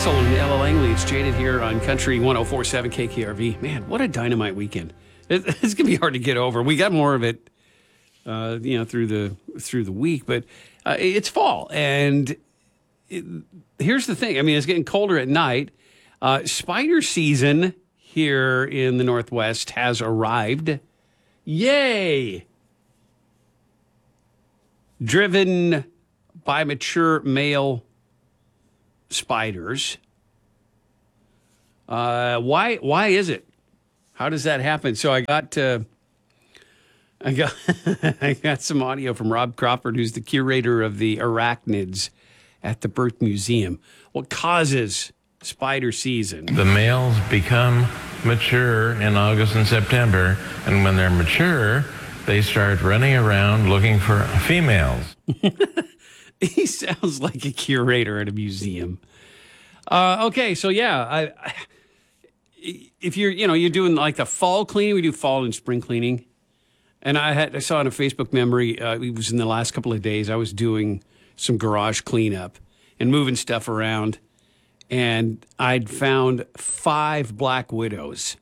Axel and Ella Langley. It's Jaded here on Country 104.7 KKRV. Man, what a dynamite weekend. It's going to be hard to get over. We got more of it, through the week, but it's fall. And here's the thing. I mean, it's getting colder at night. Spider season here in the Northwest has arrived. Yay! Driven by mature male spiders. Why is it? How does that happen? So I got I got some audio from Rob Crawford, who's the curator of the arachnids at the Burt Museum. What causes spider season? The males become mature in August and September, and when they're mature, they start running around looking for females. He sounds like a curator at a museum. Okay, so yeah, if you're doing like the fall cleaning, we do fall and spring cleaning. And I saw on a Facebook memory, it was in the last couple of days, I was doing some garage cleanup and moving stuff around. And I'd found 5 black widows.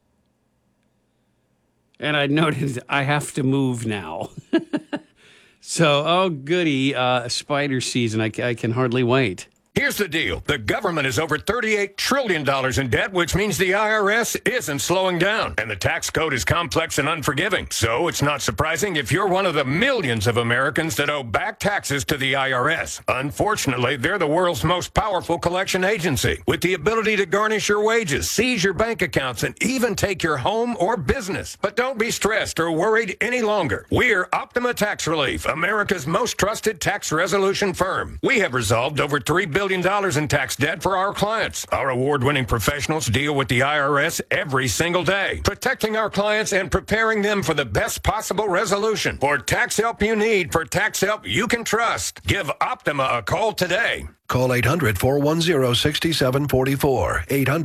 And I noted I have to move now. So, oh, goody, spider season. I can hardly wait. Here's the deal. The government is over $38 trillion in debt, which means the IRS isn't slowing down. And the tax code is complex and unforgiving. So it's not surprising if you're one of the millions of Americans that owe back taxes to the IRS. Unfortunately, they're the world's most powerful collection agency, with the ability to garnish your wages, seize your bank accounts, and even take your home or business. But don't be stressed or worried any longer. We're Optima Tax Relief, America's most trusted tax resolution firm. We have resolved over $3 billion in tax debt for our clients. Our award-winning professionals deal with the IRS every single day, protecting our clients and preparing them for the best possible resolution. For tax help you need, for tax help you can trust, give Optima a call today. Call 800-410-6744.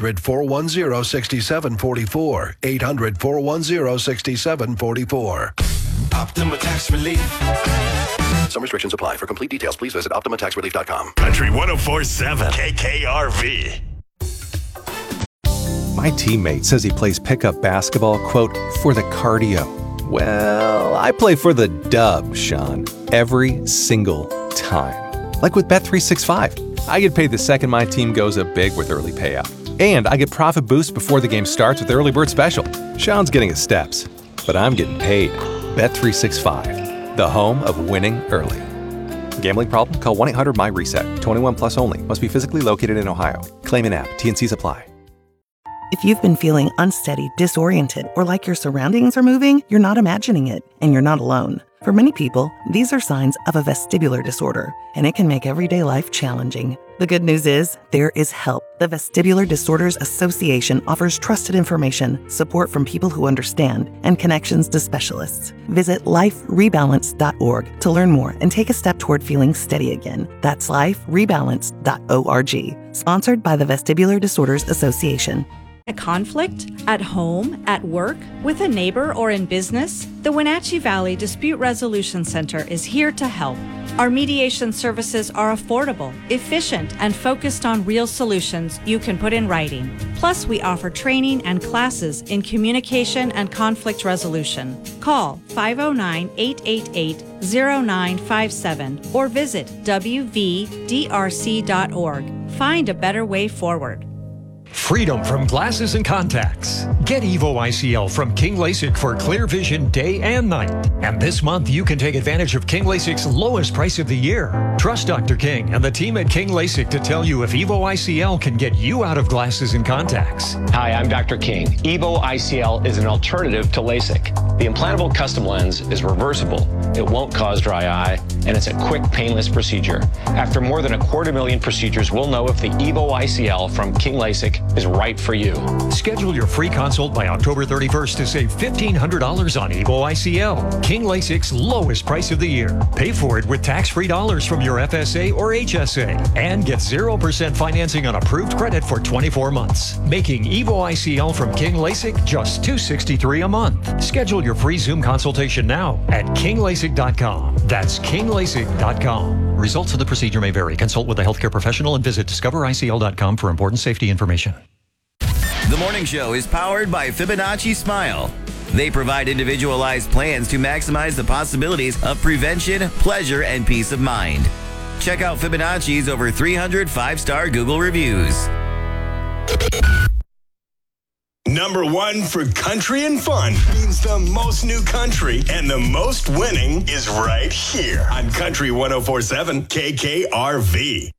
800-410-6744. 800-410-6744. Optima Tax Relief. Some restrictions apply. For complete details, please visit OptimaTaxRelief.com. Country 104.7 KKRV. My teammate says he plays pickup basketball, quote, for the cardio. Well, I play for the dub, Sean, every single time. Like with Bet365. I get paid the second my team goes up big with early payout. And I get profit boosts before the game starts with Early Bird Special. Sean's getting his steps, but I'm getting paid. Bet365, the home of winning early. Gambling problem? Call 1-800-MY-RESET. 21 plus only. Must be physically located in Ohio. Claim in app. T&Cs apply. If you've been feeling unsteady, disoriented, or like your surroundings are moving, you're not imagining it, and you're not alone. For many people, these are signs of a vestibular disorder, and it can make everyday life challenging. The good news is, there is help. The Vestibular Disorders Association offers trusted information, support from people who understand, and connections to specialists. Visit liferebalance.org to learn more and take a step toward feeling steady again. That's liferebalance.org. Sponsored by the Vestibular Disorders Association. A conflict? At home? At work? With a neighbor or in business? The Wenatchee Valley Dispute Resolution Center is here to help. Our mediation services are affordable, efficient, and focused on real solutions you can put in writing. Plus, we offer training and classes in communication and conflict resolution. Call 509-888-0957 or visit wvdrc.org. Find a better way forward. Freedom from glasses and contacts. Get Evo ICL from King LASIK for clear vision day and night. And this month, you can take advantage of King LASIK's lowest price of the year. Trust Dr. King and the team at King LASIK to tell you if Evo ICL can get you out of glasses and contacts. Hi, I'm Dr. King. Evo ICL is an alternative to LASIK. The implantable custom lens is reversible. It won't cause dry eye, and it's a quick, painless procedure. After more than 250,000 procedures, we'll know if the Evo ICL from King LASIK is right for you. Schedule your free consult by October 31st to save $1,500 on Evo ICL, King LASIK's lowest price of the year. Pay for it with tax-free dollars from your FSA or HSA and get 0% financing on approved credit for 24 months, making Evo ICL from King LASIK just $263 a month. Schedule your free Zoom consultation now at kinglasik.com. That's kinglasik.com. Results of the procedure may vary. Consult with a healthcare professional and visit discovericl.com for important safety information. The morning show is powered by Fibonacci Smile. They provide individualized plans to maximize the possibilities of prevention, pleasure, and peace of mind. Check out Fibonacci's over 300 5-star Google reviews. Number one for country and fun means the most new country and the most winning is right here on Country 104.7 KKRV.